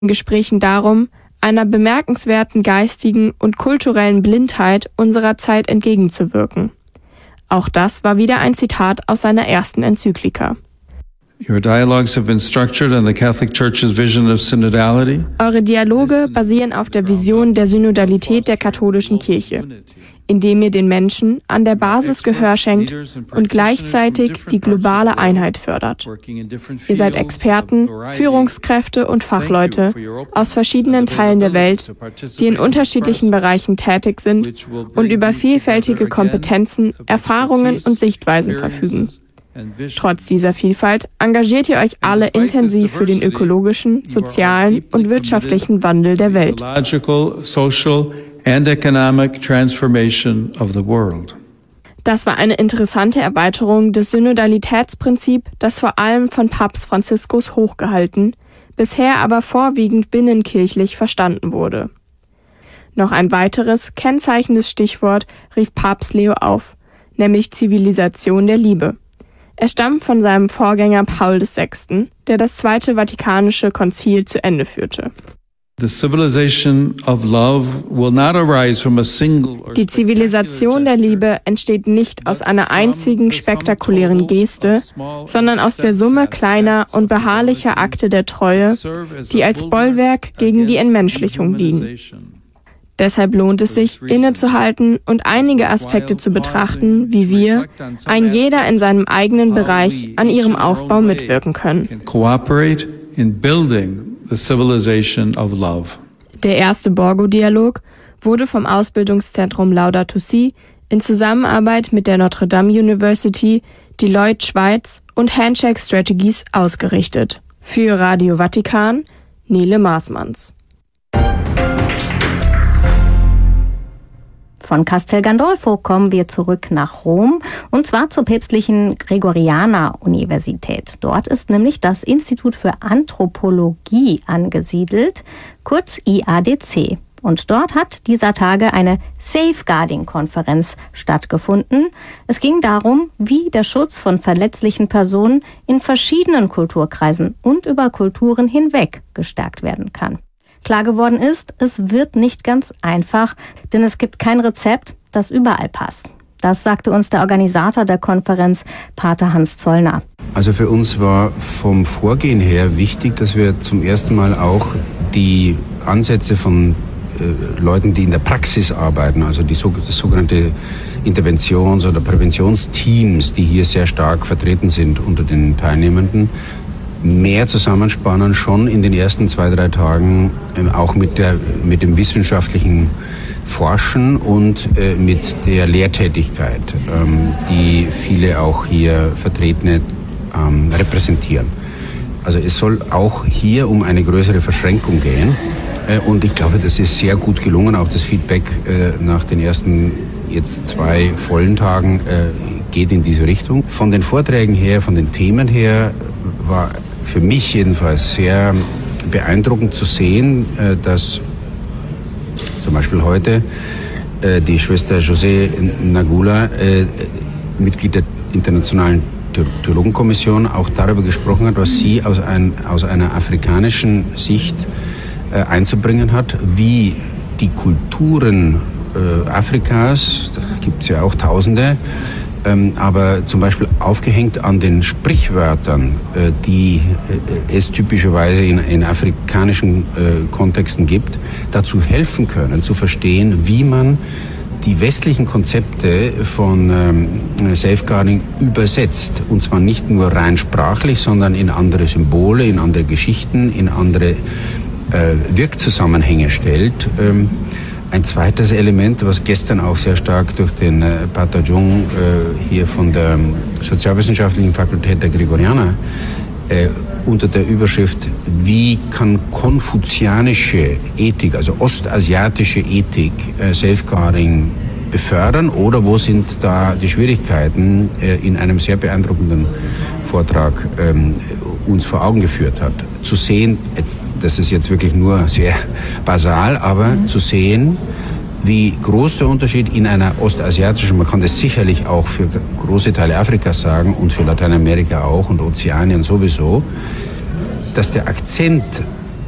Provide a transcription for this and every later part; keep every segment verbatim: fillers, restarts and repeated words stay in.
Gesprächen darum, einer bemerkenswerten geistigen und kulturellen Blindheit unserer Zeit entgegenzuwirken. Auch das war wieder ein Zitat aus seiner ersten Enzyklika. Your dialogues have been structured on the Catholic Church's vision of synodality. Eure Dialoge basieren auf der Vision der Synodalität der katholischen Kirche, indem ihr den Menschen an der Basis Gehör schenkt und gleichzeitig die globale Einheit fördert. Ihr seid Experten, Führungskräfte und Fachleute aus verschiedenen Teilen der Welt, die in unterschiedlichen Bereichen tätig sind und über vielfältige Kompetenzen, Erfahrungen und Sichtweisen verfügen. Trotz dieser Vielfalt engagiert ihr euch alle intensiv für den ökologischen, sozialen und wirtschaftlichen Wandel der Welt. And economic transformation of the world. Das war eine interessante Erweiterung des Synodalitätsprinzip, das vor allem von Papst Franziskus hochgehalten, bisher aber vorwiegend binnenkirchlich verstanden wurde. Noch ein weiteres kennzeichnendes Stichwort rief Papst Leo auf, nämlich Zivilisation der Liebe. Er stammt von seinem Vorgänger Paul der Sechste., der das Zweite Vatikanische Konzil zu Ende führte. Die Zivilisation der Liebe entsteht nicht aus einer einzigen spektakulären Geste, sondern aus der Summe kleiner und beharrlicher Akte der Treue, die als Bollwerk gegen die Entmenschlichung dienen. Deshalb lohnt es sich, innezuhalten und einige Aspekte zu betrachten, wie wir, ein jeder in seinem eigenen Bereich, an ihrem Aufbau mitwirken können. The civilization of love. Der erste Borgo-Dialog wurde vom Ausbildungszentrum Laudato Si in Zusammenarbeit mit der Notre Dame University, Deloitte Schweiz und Handshake Strategies ausgerichtet. Für Radio Vatikan, Nele Maasmanns. Von Castel Gandolfo kommen wir zurück nach Rom, und zwar zur päpstlichen Gregorianer-Universität. Dort ist nämlich das Institut für Anthropologie angesiedelt, kurz I A D C. Und dort hat dieser Tage eine Safeguarding-Konferenz stattgefunden. Es ging darum, wie der Schutz von verletzlichen Personen in verschiedenen Kulturkreisen und über Kulturen hinweg gestärkt werden kann. Klar geworden ist, es wird nicht ganz einfach, denn es gibt kein Rezept, das überall passt. Das sagte uns der Organisator der Konferenz, Pater Hans Zollner. Also für uns war vom Vorgehen her wichtig, dass wir zum ersten Mal auch die Ansätze von äh, Leuten, die in der Praxis arbeiten, also die so, das sogenannte Interventions- oder Präventionsteams, die hier sehr stark vertreten sind unter den Teilnehmenden, mehr zusammenspannen, schon in den ersten zwei, drei Tagen, äh, auch mit der, mit dem wissenschaftlichen Forschen und äh, mit der Lehrtätigkeit, ähm, die viele auch hier Vertretene ähm, repräsentieren. Also es soll auch hier um eine größere Verschränkung gehen, äh, und ich glaube, das ist sehr gut gelungen. Auch das Feedback äh, nach den ersten jetzt zwei vollen Tagen äh, geht in diese Richtung. Von den Vorträgen her, von den Themen her, war für mich jedenfalls sehr beeindruckend zu sehen, dass zum Beispiel heute die Schwester José Nagula, Mitglied der Internationalen Theologenkommission, auch darüber gesprochen hat, was sie aus, ein, aus einer afrikanischen Sicht einzubringen hat, wie die Kulturen Afrikas, da gibt es ja auch Tausende, Ähm, aber zum Beispiel aufgehängt an den Sprichwörtern, äh, die äh, es typischerweise in, in afrikanischen äh, Kontexten gibt, dazu helfen können, zu verstehen, wie man die westlichen Konzepte von ähm, Safeguarding übersetzt. Und zwar nicht nur rein sprachlich, sondern in andere Symbole, in andere Geschichten, in andere äh, Wirkzusammenhänge stellt. Ähm, Ein zweites Element, was gestern auch sehr stark durch den äh, Pater Jung äh, hier von der Sozialwissenschaftlichen Fakultät der Gregorianer äh, unter der Überschrift "Wie kann konfuzianische Ethik, also ostasiatische Ethik, äh, Safeguarding befördern, oder wo sind da die Schwierigkeiten?" äh, in einem sehr beeindruckenden Vortrag ähm, uns vor Augen geführt hat. Zu sehen, das ist jetzt wirklich nur sehr basal, aber mhm. zu sehen, wie groß der Unterschied in einer ostasiatischen, man kann das sicherlich auch für große Teile Afrikas sagen und für Lateinamerika auch und Ozeanien sowieso, dass der Akzent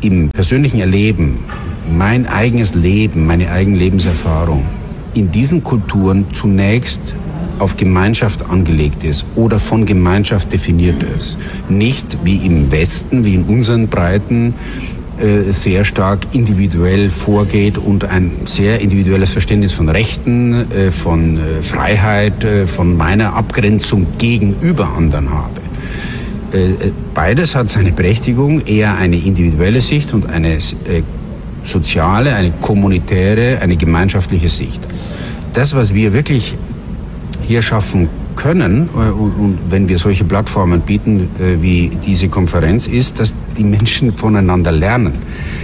im persönlichen Erleben, mein eigenes Leben, meine eigene Lebenserfahrung in diesen Kulturen zunächst auf Gemeinschaft angelegt ist oder von Gemeinschaft definiert ist. Nicht wie im Westen, wie in unseren Breiten, äh, sehr stark individuell vorgeht und ein sehr individuelles Verständnis von Rechten, äh, von äh, Freiheit, äh, von meiner Abgrenzung gegenüber anderen habe. Äh, beides hat seine Berechtigung, eher eine individuelle Sicht und eine äh, soziale, eine kommunitäre, eine gemeinschaftliche Sicht. Das, was wir wirklich hier schaffen können, und wenn wir solche Plattformen bieten wie diese Konferenz, ist, dass die Menschen voneinander lernen.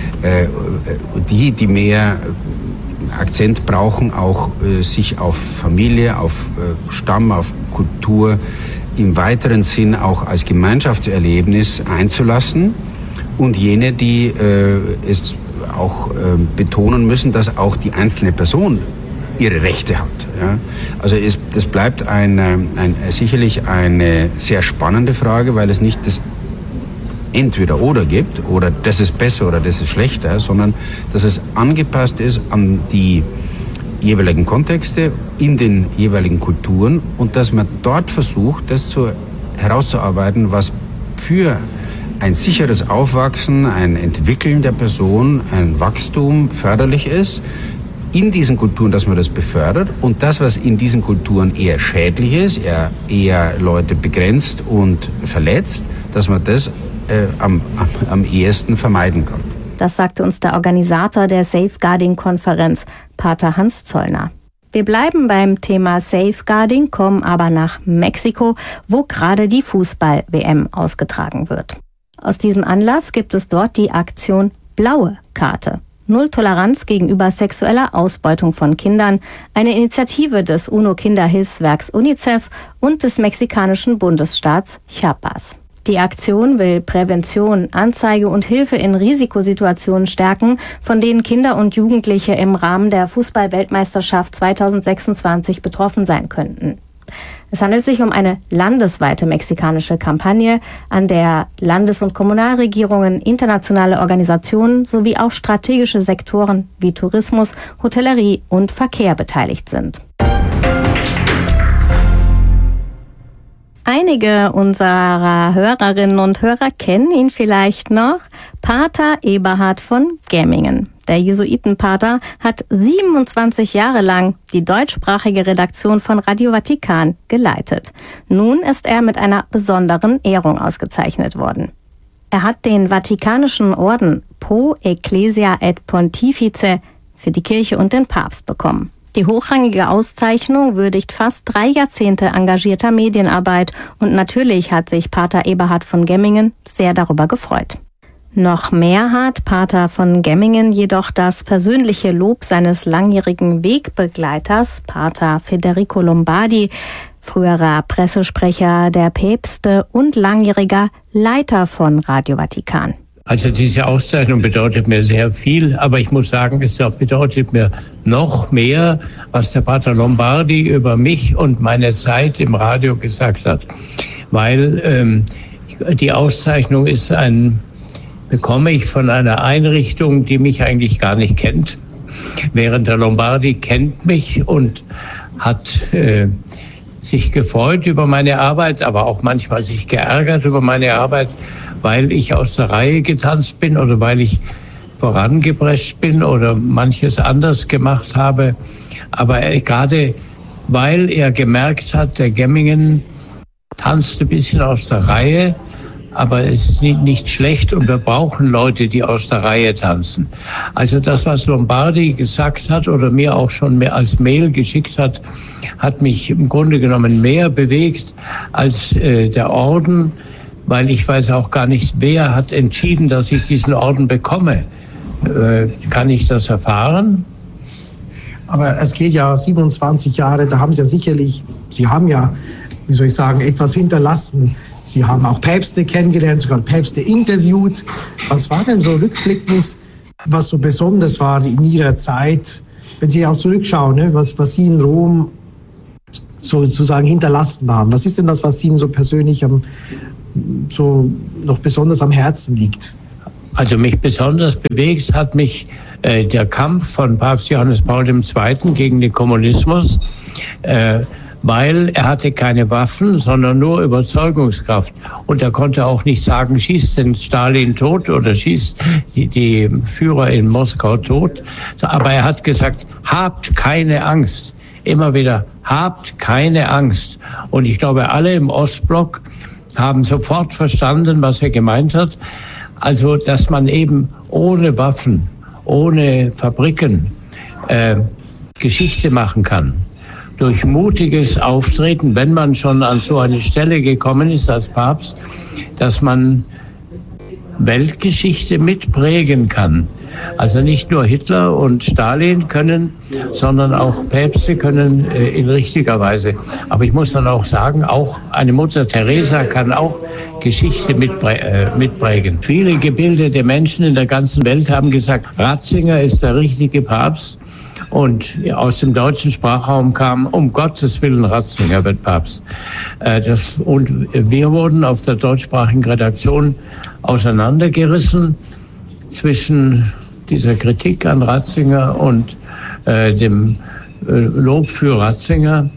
Die, die mehr Akzent brauchen, auch sich auf Familie, auf Stamm, auf Kultur im weiteren Sinn auch als Gemeinschaftserlebnis einzulassen, und jene, die es auch betonen müssen, dass auch die einzelne Person ihre Rechte hat. Ja. Also es, das bleibt ein, ein, sicherlich eine sehr spannende Frage, weil es nicht das Entweder-Oder gibt oder das ist besser oder das ist schlechter, sondern dass es angepasst ist an die jeweiligen Kontexte in den jeweiligen Kulturen und dass man dort versucht, das zu, herauszuarbeiten, was für ein sicheres Aufwachsen, ein Entwickeln der Person, ein Wachstum förderlich ist, in diesen Kulturen, dass man das befördert, und das, was in diesen Kulturen eher schädlich ist, eher, eher Leute begrenzt und verletzt, dass man das äh, am, am, am ehesten vermeiden kann. Das sagte uns der Organisator der Safeguarding-Konferenz, Pater Hans Zollner. Wir bleiben beim Thema Safeguarding, kommen aber nach Mexiko, wo gerade die Fußball-W M ausgetragen wird. Aus diesem Anlass gibt es dort die Aktion Blaue Karte. Null Toleranz gegenüber sexueller Ausbeutung von Kindern, eine Initiative des UNO-Kinderhilfswerks UNICEF und des mexikanischen Bundesstaats Chiapas. Die Aktion will Prävention, Anzeige und Hilfe in Risikosituationen stärken, von denen Kinder und Jugendliche im Rahmen der Fußball-Weltmeisterschaft zweitausendsechsundzwanzig betroffen sein könnten. Es handelt sich um eine landesweite mexikanische Kampagne, an der Landes- und Kommunalregierungen, internationale Organisationen sowie auch strategische Sektoren wie Tourismus, Hotellerie und Verkehr beteiligt sind. Einige unserer Hörerinnen und Hörer kennen ihn vielleicht noch, Pater Eberhard von Gemmingen. Der Jesuitenpater hat siebenundzwanzig Jahre lang die deutschsprachige Redaktion von Radio Vatikan geleitet. Nun ist er mit einer besonderen Ehrung ausgezeichnet worden. Er hat den Vatikanischen Orden Pro Ecclesia et Pontifice für die Kirche und den Papst bekommen. Die hochrangige Auszeichnung würdigt fast drei Jahrzehnte engagierter Medienarbeit und natürlich hat sich Pater Eberhard von Gemmingen sehr darüber gefreut. Noch mehr hat Pater von Gemmingen jedoch das persönliche Lob seines langjährigen Wegbegleiters, Pater Federico Lombardi, früherer Pressesprecher der Päpste und langjähriger Leiter von Radio Vatikan. Also diese Auszeichnung bedeutet mir sehr viel, aber ich muss sagen, es bedeutet mir noch mehr, was der Pater Lombardi über mich und meine Zeit im Radio gesagt hat. Weil ähm, die Auszeichnung ist ein, bekomme ich von einer Einrichtung, die mich eigentlich gar nicht kennt. Während der Lombardi kennt mich und hat äh, sich gefreut über meine Arbeit, aber auch manchmal sich geärgert über meine Arbeit, weil ich aus der Reihe getanzt bin oder weil ich vorangeprescht bin oder manches anders gemacht habe. Aber er, gerade weil er gemerkt hat, der Gemmingen tanzt ein bisschen aus der Reihe, aber es ist nicht, nicht schlecht und wir brauchen Leute, die aus der Reihe tanzen. Also das, was Lombardi gesagt hat oder mir auch schon mehr als Mail geschickt hat, hat mich im Grunde genommen mehr bewegt als äh, der Orden, weil ich weiß auch gar nicht, wer hat entschieden, dass ich diesen Orden bekomme. Äh, kann ich das erfahren? Aber es geht ja siebenundzwanzig Jahre, da haben Sie ja sicherlich, Sie haben ja, wie soll ich sagen, etwas hinterlassen. Sie haben auch Päpste kennengelernt, sogar Päpste interviewt. Was war denn so rückblickend, was so besonders war in Ihrer Zeit, wenn Sie auch zurückschauen, ne, was, was Sie in Rom sozusagen hinterlassen haben? Was ist denn das, was Ihnen so persönlich am, so noch besonders am Herzen liegt? Also mich besonders bewegt hat mich äh, der Kampf von Papst Johannes Paul der Zweite gegen den Kommunismus, äh, weil er hatte keine Waffen, sondern nur Überzeugungskraft. Und er konnte auch nicht sagen, schießt den Stalin tot oder schießt die, die Führer in Moskau tot. Aber er hat gesagt, habt keine Angst. Immer wieder, habt keine Angst. Und ich glaube, alle im Ostblock haben sofort verstanden, was er gemeint hat. Also, dass man eben ohne Waffen, ohne Fabriken äh, Geschichte machen kann. Durch mutiges Auftreten, wenn man schon an so eine Stelle gekommen ist als Papst, dass man Weltgeschichte mitprägen kann. Also nicht nur Hitler und Stalin können, sondern auch Päpste können äh, in richtiger Weise. Aber ich muss dann auch sagen, auch eine Mutter Teresa kann auch Geschichte mitprä- äh, mitprägen. Viele gebildete Menschen in der ganzen Welt haben gesagt, Ratzinger ist der richtige Papst. Und aus dem deutschen Sprachraum kam, um Gottes Willen, Ratzinger wird Papst. Äh, das, und wir wurden auf der deutschsprachigen Redaktion auseinandergerissen zwischen dieser Kritik an Ratzinger und äh, dem äh, Lob für Ratzinger.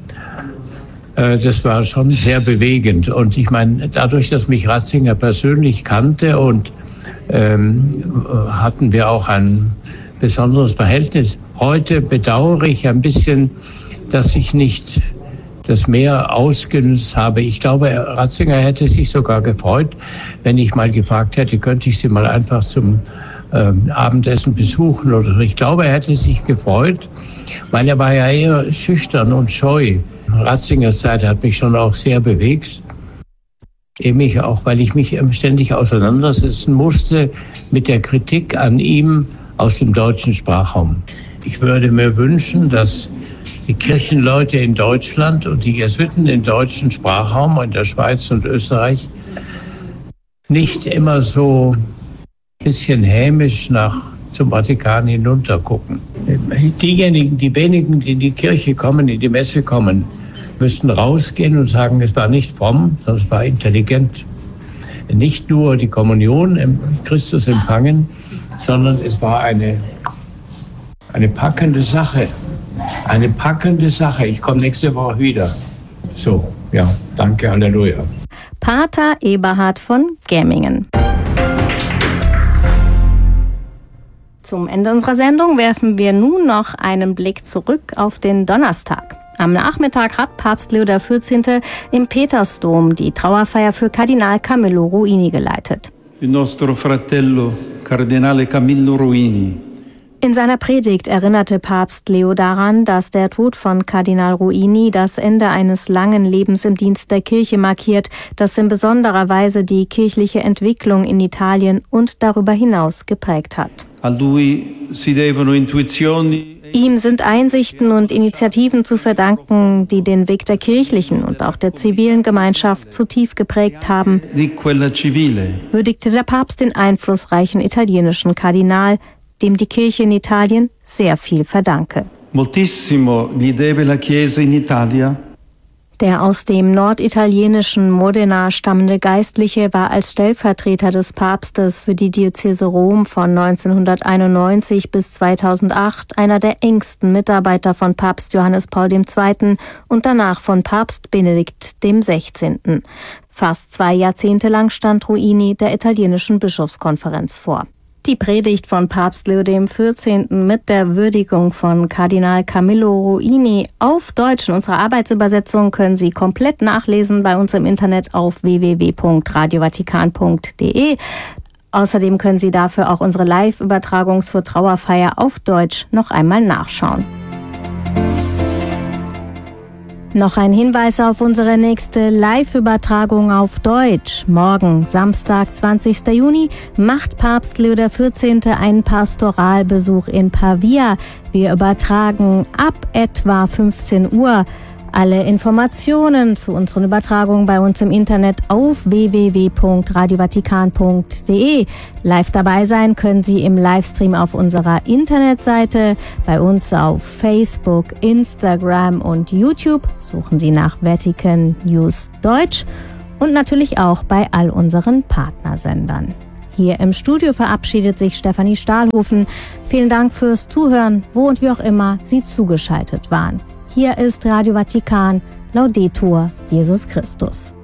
Äh, das war schon sehr bewegend. Und ich meine, dadurch, dass mich Ratzinger persönlich kannte und ähm, hatten wir auch ein besonderes Verhältnis. Heute bedauere ich ein bisschen, dass ich nicht das mehr ausgenutzt habe. Ich glaube, Ratzinger hätte sich sogar gefreut, wenn ich mal gefragt hätte, könnte ich Sie mal einfach zum ähm, Abendessen besuchen oder so. Ich glaube, er hätte sich gefreut, weil er war ja eher schüchtern und scheu. Ratzingers Zeit hat mich schon auch sehr bewegt. Eben auch, weil ich mich ständig auseinandersetzen musste mit der Kritik an ihm aus dem deutschen Sprachraum. Ich würde mir wünschen, dass die Kirchenleute in Deutschland und die Jesuiten im deutschen Sprachraum, in der Schweiz und Österreich, nicht immer so ein bisschen hämisch nach zum Vatikan hinuntergucken. Diejenigen, die wenigen, die in die Kirche kommen, in die Messe kommen, müssten rausgehen und sagen, es war nicht fromm, sondern es war intelligent. Nicht nur die Kommunion im Christus empfangen, sondern es war eine, eine packende Sache. Eine packende Sache. Ich komme nächste Woche wieder. So, ja, danke, Halleluja. Pater Eberhard von Gemmingen. Zum Ende unserer Sendung werfen wir nun noch einen Blick zurück auf den Donnerstag. Am Nachmittag hat Papst Leo der vierzehnte im Petersdom die Trauerfeier für Kardinal Camillo Ruini geleitet. Il nostro fratello Cardinale Camillo Ruini. In seiner Predigt erinnerte Papst Leo daran, dass der Tod von Kardinal Ruini das Ende eines langen Lebens im Dienst der Kirche markiert, das in besonderer Weise die kirchliche Entwicklung in Italien und darüber hinaus geprägt hat. A lui si devono intuizioni. Ihm sind Einsichten und Initiativen zu verdanken, die den Weg der kirchlichen und auch der zivilen Gemeinschaft zutiefst geprägt haben, würdigte der Papst den einflussreichen italienischen Kardinal, dem die Kirche in Italien sehr viel verdanke. Moltissimo gli deve la Chiesa in Italia. Der aus dem norditalienischen Modena stammende Geistliche war als Stellvertreter des Papstes für die Diözese Rom von neunzehnhunderteinundneunzig bis zweitausendacht einer der engsten Mitarbeiter von Papst Johannes Paul der Zweite und danach von Papst Benedikt der Sechzehnte Fast zwei Jahrzehnte lang stand Ruini der italienischen Bischofskonferenz vor. Die Predigt von Papst Leo der vierzehnte mit der Würdigung von Kardinal Camillo Ruini auf Deutsch in unserer Arbeitsübersetzung können Sie komplett nachlesen bei uns im Internet auf w w w punkt radio vatikan punkt d e. Außerdem können Sie dafür auch unsere Live-Übertragung zur Trauerfeier auf Deutsch noch einmal nachschauen. Noch ein Hinweis auf unsere nächste Live-Übertragung auf Deutsch. Morgen, Samstag, zwanzigster Juni, macht Papst Leo der vierzehnte einen Pastoralbesuch in Pavia. Wir übertragen ab etwa fünfzehn Uhr. Alle Informationen zu unseren Übertragungen bei uns im Internet auf w w w punkt radio vatikan punkt d e. Live dabei sein können Sie im Livestream auf unserer Internetseite, bei uns auf Facebook, Instagram und YouTube. Suchen Sie nach Vatican News Deutsch und natürlich auch bei all unseren Partnersendern. Hier im Studio verabschiedet sich Stefanie Stahlhofen. Vielen Dank fürs Zuhören, wo und wie auch immer Sie zugeschaltet waren. Hier ist Radio Vatikan. Laudetur Jesus Christus.